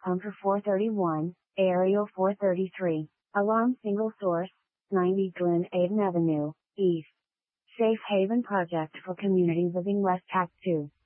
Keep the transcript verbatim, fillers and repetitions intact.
Pumper four thirty-one, Aerial four thirty-three, Alarm Single Source, ninety Glen Aiden Avenue, East. Safe Haven Project for Community Living West Act two.